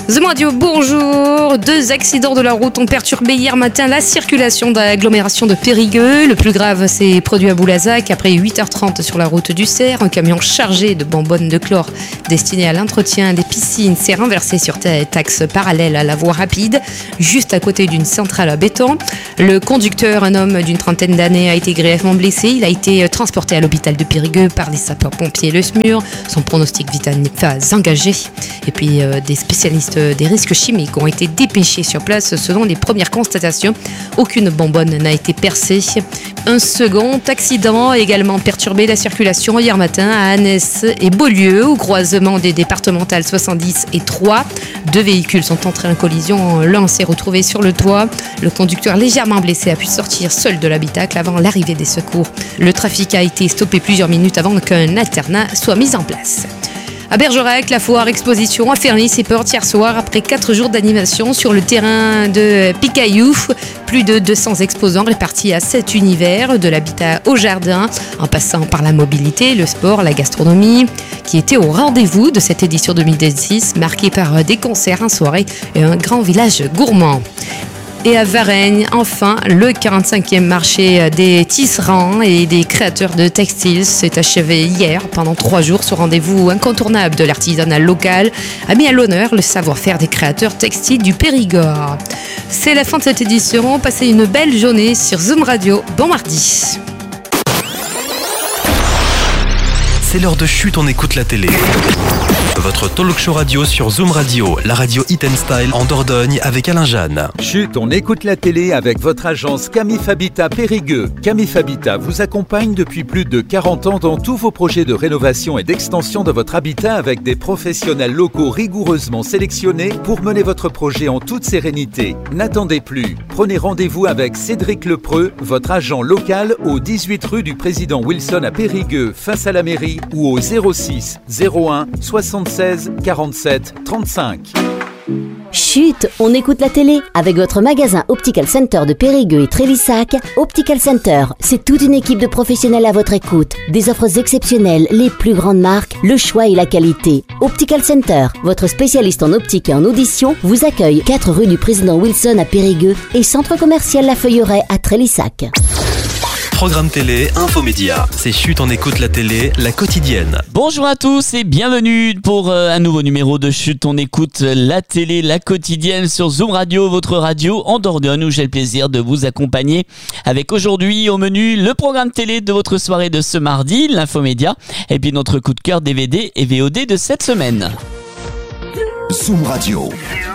The Radio, bonjour. 2 accidents de la route ont perturbé hier matin la circulation de l'agglomération de Périgueux. Le plus grave s'est produit à Boulazac après 8h30 sur la route du Cerf. Un camion chargé de bonbonnes de chlore destiné à l'entretien des piscines s'est renversé sur cet axe parallèle à la voie rapide, juste à côté d'une centrale à béton. Le conducteur, un homme d'une trentaine d'années, a été grièvement blessé. Il a été transporté à l'hôpital de Périgueux par les sapeurs-pompiers et le SMUR. Son pronostic vital n'est pas engagé. Et puis des spécialistes des risques chimiques ont été dépêchés sur place. Selon les premières constatations, aucune bonbonne n'a été percée. Un second accident a également perturbé la circulation hier matin à Annès et Beaulieu, au croisement des départementales 70 et 3. 2 véhicules sont entrés en collision. L'un s'est retrouvé sur le toit. Le conducteur légèrement blessé a pu sortir seul de l'habitacle avant l'arrivée des secours. Le trafic a été stoppé plusieurs minutes avant qu'un alternat soit mis en place. À Bergerac, la foire exposition a fermé ses portes hier soir après 4 jours d'animation sur le terrain de Picaillou. Plus de 200 exposants répartis à 7 univers, de l'habitat au jardin, en passant par la mobilité, le sport, la gastronomie, qui était au rendez-vous de cette édition 2016, marquée par des concerts en soirée et un grand village gourmand. Et à Varennes, enfin, le 45e marché des tisserands et des créateurs de textiles s'est achevé hier. Pendant 3 jours, ce rendez-vous incontournable de l'artisanat local a mis à l'honneur le savoir-faire des créateurs textiles du Périgord. C'est la fin de cette édition. Passez une belle journée sur Zoom Radio. Bon mardi. C'est l'heure de Chut, on écoute la télé. Votre talk show radio sur Zoom Radio, la radio Hit & Style en Dordogne avec Alain Jeanne. Chut, on écoute la télé avec votre agence Camif Habitat Périgueux. Camif Habitat vous accompagne depuis plus de 40 ans dans tous vos projets de rénovation et d'extension de votre habitat avec des professionnels locaux rigoureusement sélectionnés pour mener votre projet en toute sérénité. N'attendez plus. Prenez rendez-vous avec Cédric Lepreux, votre agent local au 18 rue du Président Wilson à Périgueux, face à la mairie, ou au 06 01 76 47 35. Chut, on écoute la télé avec votre magasin Optical Center de Périgueux et Trélissac. Optical Center, c'est toute une équipe de professionnels à votre écoute. Des offres exceptionnelles, les plus grandes marques, le choix et la qualité. Optical Center, votre spécialiste en optique et en audition, vous accueille 4 rue du Président Wilson à Périgueux et centre commercial La Feuilleraie à Trélissac. Programme télé, infomédia. C'est Chut, on écoute la télé, la quotidienne. Bonjour à tous et bienvenue pour un nouveau numéro de Chut, on écoute la télé, la quotidienne sur Zoom Radio, votre radio en Dordogne où j'ai le plaisir de vous accompagner avec aujourd'hui au menu le programme télé de votre soirée de ce mardi, l'infomédia, et puis notre coup de cœur DVD et VOD de cette semaine. Zoom Radio.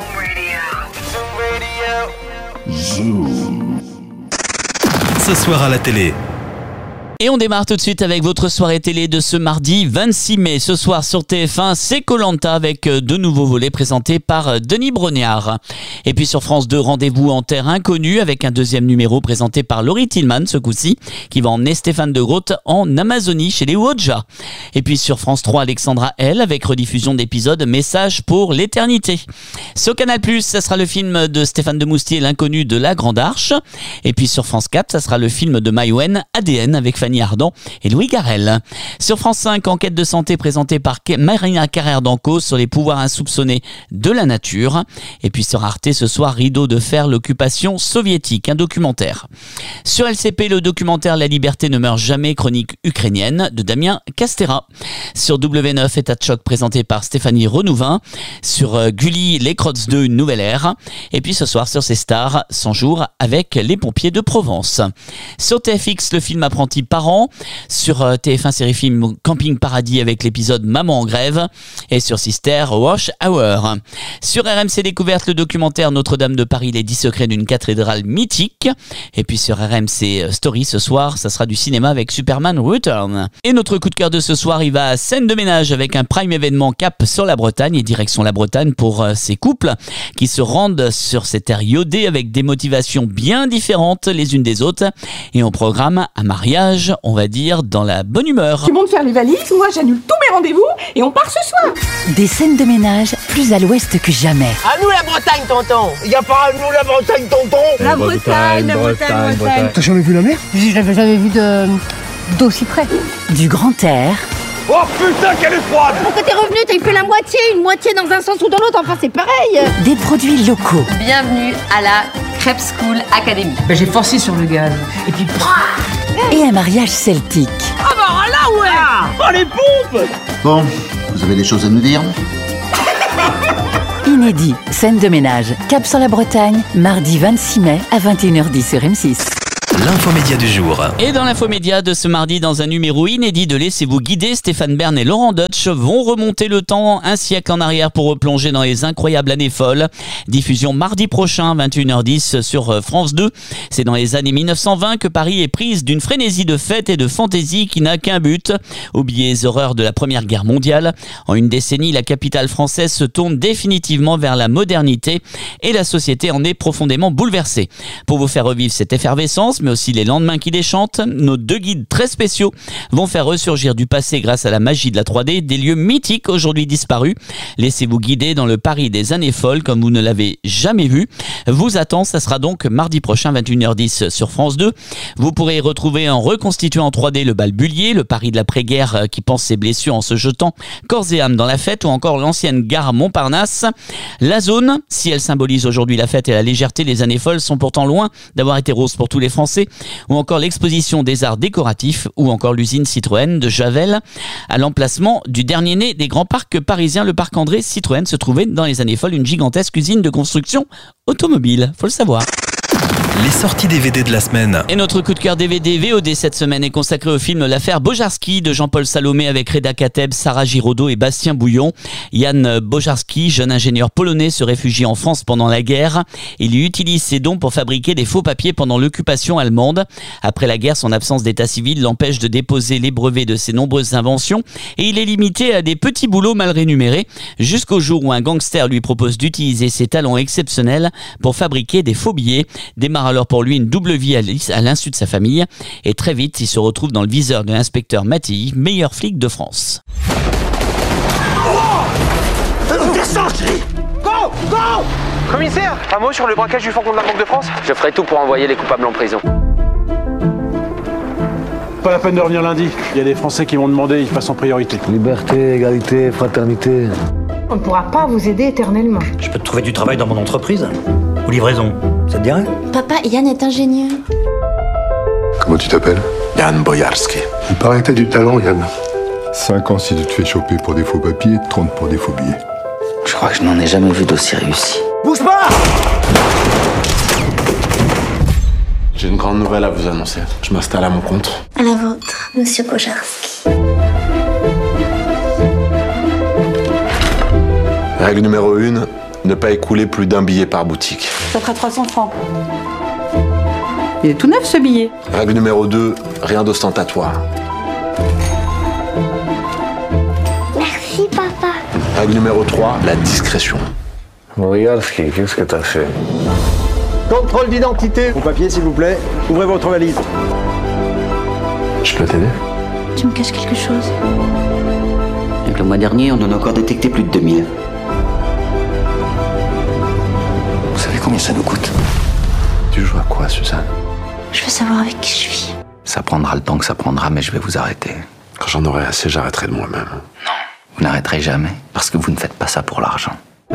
Zoom. Ce soir à la télé. Et on démarre tout de suite avec votre soirée télé de ce mardi 26 mai. Ce soir sur TF1, c'est Koh-Lanta avec 2 nouveaux volets présentés par Denis Brognard. Et puis sur France 2, rendez-vous en terre inconnue avec un 2e numéro présenté par Laurie Tillman ce coup-ci, qui va emmener Stéphane de Groot en Amazonie chez les Woja. Et puis sur France 3, Alexandra L avec rediffusion d'épisodes Message pour l'éternité. Sur Canal+, ça sera le film de Stéphane de Moustier, L'inconnu de la Grande Arche. Et puis sur France 4, ça sera le film de Maïwenn, ADN avec Fanny Ardant et Louis Garrel. Sur France 5, enquête de santé présentée par Marina Carrère d'Ancos sur les pouvoirs insoupçonnés de la nature. Et puis sur Arte ce soir, Rideau de fer, l'occupation soviétique, un documentaire. Sur LCP, le documentaire La liberté ne meurt jamais, chronique ukrainienne de Damien Castera. Sur W9, État de choc présenté par Stéphanie Renouvin. Sur Gulli, Les Crottes 2, une nouvelle ère. Et puis ce soir sur ces stars, 100 jours avec les pompiers de Provence. Sur TFX, le film Apprenti parents. Sur TF1 série film Camping Paradis avec l'épisode Maman en grève. Et sur Sister, Wash Hour. Sur RMC Découverte, le documentaire Notre-Dame de Paris, les 10 secrets d'une cathédrale mythique. Et puis sur RMC Story ce soir, ça sera du cinéma avec Superman Return. Et notre coup de cœur de ce soir, il va à Scène de ménage avec un prime événement cap sur la Bretagne et direction la Bretagne pour ces couples qui se rendent sur cette terre iodée avec des motivations bien différentes les unes des autres. Et on programme un mariage, on va dire, dans la bonne humeur. Tu montes faire les valises, moi j'annule tous mes rendez-vous et on part ce soir. Des scènes de ménage plus à l'ouest que jamais. À nous la Bretagne, tonton. Il n'y a pas à nous la Bretagne, tonton. La Bretagne. T'as jamais vu la mer? Je l'avais jamais vu d'aussi près. Du grand air Oh putain, qu'elle est froide! Pourquoi t'es revenu? T'as fait la moitié, une moitié dans un sens ou dans l'autre, enfin c'est pareil. Des produits locaux. Bienvenue à la Crêpe School Academy. J'ai forcé sur le gaz. Et puis... Et un mariage celtique. Ah bah là ouais! Oh les pompes! Bon, vous avez des choses à nous dire? Inédit, scène de ménage, cap sur la Bretagne, mardi 26 mai à 21h10 sur M6. L'infomédia du jour. Et dans l'infomédia de ce mardi, dans un numéro inédit de Laissez-vous guider, Stéphane Bern et Laurent Deutsch vont remonter le temps un siècle en arrière pour replonger dans les incroyables années folles. Diffusion mardi prochain, 21h10 sur France 2. C'est dans les années 1920 que Paris est prise d'une frénésie de fêtes et de fantaisie qui n'a qu'un but, oublier les horreurs de la Première Guerre mondiale. En une décennie, la capitale française se tourne définitivement vers la modernité et la société en est profondément bouleversée. Pour vous faire revivre cette effervescence, mais aussi les lendemains qui déchantent, nos deux guides très spéciaux vont faire ressurgir du passé grâce à la magie de la 3D des lieux mythiques aujourd'hui disparus. Laissez-vous guider dans le Paris des années folles comme vous ne l'avez jamais vu. Vous attend, ça sera donc mardi prochain 21h10 sur France 2. Vous pourrez retrouver en reconstituant en 3D le bal Bullier, le Paris de l'après-guerre qui pense ses blessures en se jetant corps et âme dans la fête, ou encore l'ancienne gare Montparnasse. La zone, si elle symbolise aujourd'hui la fête et la légèreté, les années folles sont pourtant loin d'avoir été roses pour tous les Français. Ou encore l'exposition des arts décoratifs, ou encore l'usine Citroën de Javel. À l'emplacement du dernier né des grands parcs parisiens, le parc André, Citroën se trouvait dans les années folles une gigantesque usine de construction automobile, faut le savoir. Les sorties DVD de la semaine. Et notre coup de cœur DVD VOD cette semaine est consacré au film L'affaire Bojarski de Jean-Paul Salomé avec Reda Kateb, Sarah Giraudot et Bastien Bouillon. Jan Bojarski, jeune ingénieur polonais, se réfugie en France pendant la guerre. Il utilise ses dons pour fabriquer des faux papiers pendant l'occupation allemande. Après la guerre, son absence d'état civil l'empêche de déposer les brevets de ses nombreuses inventions et il est limité à des petits boulots mal rémunérés jusqu'au jour où un gangster lui propose d'utiliser ses talents exceptionnels pour fabriquer des faux billets. Démarre alors pour lui une double vie à l'insu de sa famille et très vite il se retrouve dans le viseur de l'inspecteur Mattei, meilleur flic de France. Descends, chérie! Go! Go! Commissaire, un mot sur le braquage du fourgon de la Banque de France? Je ferai tout pour envoyer les coupables en prison. Pas la peine de revenir lundi. Il y a des Français qui m'ont demandé, ils passent en priorité. Liberté, égalité, fraternité. On ne pourra pas vous aider éternellement. Je peux te trouver du travail dans mon entreprise. Ou livraison, ça te dirait? Papa, Yann est ingénieur. Comment tu t'appelles? Jan Bojarski. Il paraît que t'as du talent, Yann. 5 ans si tu te fais choper pour des faux papiers, 30 pour des faux billets. Je crois que je n'en ai jamais vu d'aussi réussi. Bouge pas! J'ai une grande nouvelle à vous annoncer. Je m'installe à mon compte. À la vôtre, monsieur Bojarski. Règle numéro 1, ne pas écouler plus d'un billet par boutique. Ça fera 300 francs. Il est tout neuf ce billet. Règle numéro 2, rien d'ostentatoire. Merci papa. Règle numéro 3, la discrétion. Bojarski, qu'est-ce que t'as fait? Contrôle d'identité. Vos papiers, s'il vous plaît. Ouvrez votre valise. Je peux t'aider? Tu me caches quelque chose? Avec le mois dernier, on en a encore détecté plus de 2000. Vous savez combien ça nous coûte? Tu joues à quoi, Suzanne? Je veux savoir avec qui je vis. Ça prendra le temps que ça prendra, mais je vais vous arrêter. Quand j'en aurai assez, j'arrêterai de moi-même. Non, vous n'arrêterez jamais, parce que vous ne faites pas ça pour l'argent.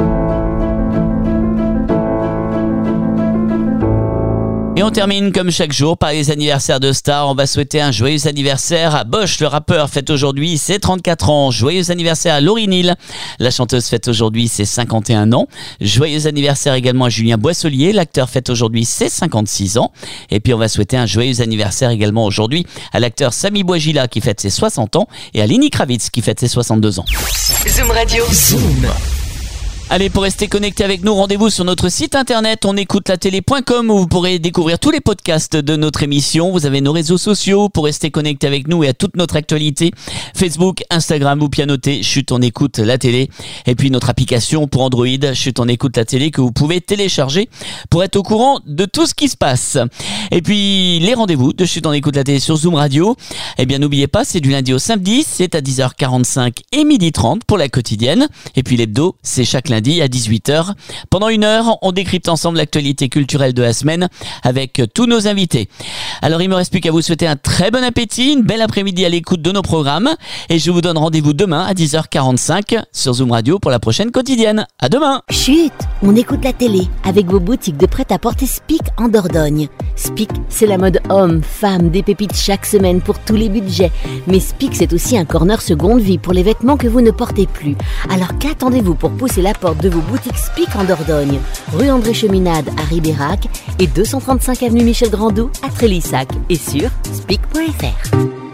Et on termine comme chaque jour par les anniversaires de stars. On va souhaiter un joyeux anniversaire à Bosch, le rappeur, fête aujourd'hui ses 34 ans. Joyeux anniversaire à Laurie Neal, la chanteuse, fête aujourd'hui ses 51 ans. Joyeux anniversaire également à Julien Boisselier, l'acteur, fête aujourd'hui ses 56 ans. Et puis on va souhaiter un joyeux anniversaire également aujourd'hui à l'acteur Sami Bouajila qui fête ses 60 ans et à Lenny Kravitz qui fête ses 62 ans. Zoom Radio. Zoom. Allez, pour rester connecté avec nous, rendez-vous sur notre site internet onécoutelatélé.com où vous pourrez découvrir tous les podcasts de notre émission. Vous avez nos réseaux sociaux pour rester connecté avec nous et à toute notre actualité. Facebook, Instagram ou pianoter, Chut, on écoute la télé. Et puis notre application pour Android, Chut, on écoute la télé, que vous pouvez télécharger pour être au courant de tout ce qui se passe. Et puis les rendez-vous de Chut, on écoute la télé sur Zoom Radio. Eh bien, n'oubliez pas, c'est du lundi au samedi, c'est à 10h45 et 12h30 pour la quotidienne. Et puis l'hebdo, c'est chaque lundi lundi à 18h. Pendant 1 heure, on décrypte ensemble l'actualité culturelle de la semaine avec tous nos invités. Alors il me reste plus qu'à vous souhaiter un très bon appétit, une belle après-midi à l'écoute de nos programmes et je vous donne rendez-vous demain à 10h45 sur Zoom Radio pour la prochaine quotidienne. À demain. Chut, on écoute la télé avec vos boutiques de prêt-à-porter Spic en Dordogne. Spic, c'est la mode homme, femme, des pépites chaque semaine pour tous les budgets. Mais Spic, c'est aussi un corner seconde vie pour les vêtements que vous ne portez plus. Alors qu'attendez-vous pour pousser la porte de vos boutiques Spic en Dordogne, rue André Cheminade à Ribérac et 235 avenue Michel Grandot à Trélissac et sur spic.fr.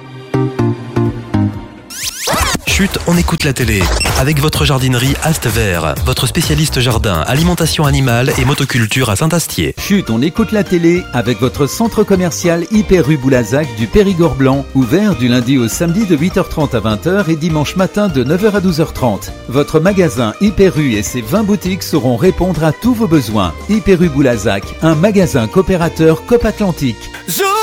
Chut, on écoute la télé. Avec votre jardinerie Ast Vert, votre spécialiste jardin, alimentation animale et motoculture à Saint-Astier. Chut, on écoute la télé avec votre centre commercial Hyper rue Boulazac du Périgord Blanc, ouvert du lundi au samedi de 8h30 à 20h et dimanche matin de 9h à 12h30. Votre magasin Hyper rue et ses 20 boutiques sauront répondre à tous vos besoins. Hyper rue Boulazac, un magasin coopérateur Cop Atlantique.